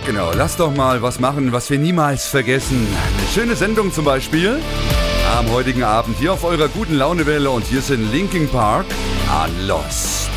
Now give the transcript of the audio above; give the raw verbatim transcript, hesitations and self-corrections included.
Genau, lasst doch mal was machen, was wir niemals vergessen. Eine schöne Sendung zum Beispiel am heutigen Abend hier auf eurer guten Launewelle und hier sind Linkin Park, Unlost.